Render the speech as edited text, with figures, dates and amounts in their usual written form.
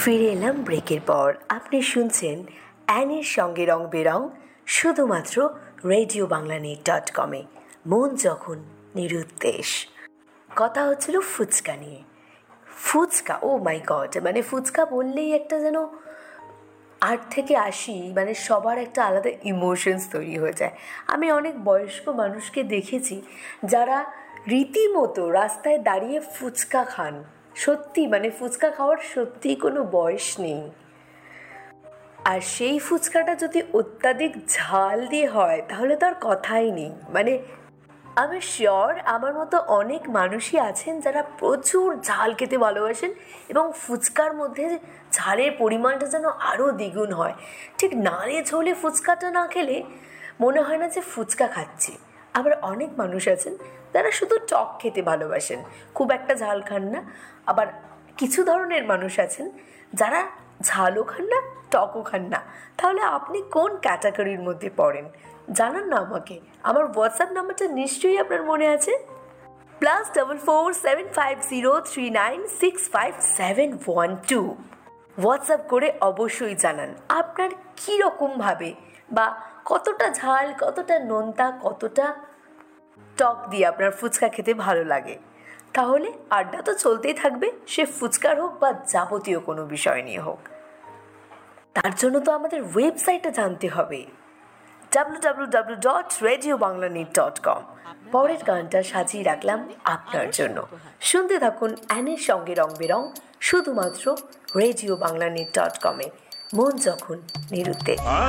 ফিরে এলাম ব্রেকের পর। আপনি শুনছেন অ্যানির সঙ্গে রং বেরং, শুধুমাত্র রেডিও বাংলা নেট.com-এ। মন যখন নিরুদ্দেশ। কথা হচ্ছিল ফুচকা নিয়ে। ফুচকা, ও মাই গড, মানে ফুচকা বললেই একটা যেন 8 থেকে 80 মানে সবার একটা আলাদা ইমোশনস তৈরি হয়ে যায়। আমি অনেক বয়স্ক মানুষকে দেখেছি যারা রীতিমতো রাস্তায় দাঁড়িয়ে ফুচকা খান। সত্যি মানে ফুচকা খাওয়ার সত্যিই কোনো বয়স নেই। আর সেই ফুচকাটা যদি অত্যাধিক ঝাল দিয়ে হয় তাহলে তো আর কথাই নেই। মানে আমি শিওর আমার মতো অনেক মানুষই আছেন যারা প্রচুর ঝাল খেতে ভালোবাসেন এবং ফুচকার মধ্যে ঝালের পরিমাণটা যেন আরও দ্বিগুণ হয়। ঠিক নাড়ে ঝোলে ফুচকাটা না খেলে মনে হয় না যে ফুচকা খাচ্ছি। আবার অনেক মানুষ আছেন যারা শুধু টক খেতে ভালোবাসেন, খুব একটা ঝাল খান না। আবার কিছু ধরনের মানুষ আছেন যারা ঝালও খান না, টকও খান না। তাহলে আপনি কোন ক্যাটাগরির মধ্যে পড়েন জানান না আমাকে। আমার হোয়াটসঅ্যাপ নাম্বারটা নিশ্চয়ই আপনার মনে আছে, +44 750 3965 712। হোয়াটসঅ্যাপ করে অবশ্যই জানান আপনার কীরকমভাবে বা কতটা ঝাল, কতটা নোনতা, কতটা টক দিয়ে আপনার ফুচকা খেতে ভালো লাগে। তাহলে আড্ডা তো চলতেই থাকবে, সে ফুচকার হোক বা যাবতীয় কোনো বিষয় নিয়ে হোক। তার জন্য তো আমাদের ওয়েবসাইটটা জানতে হবে, www.radiobanglanet.com। পরের গানটা সাজিয়ে রাখলাম আপনার জন্য। শুনতে থাকুন অ্যানির সঙ্গে রং বেরং, শুধুমাত্র রেডিও বাংলা নেট.com-এ। মন যখন নিরুদ্দেশ।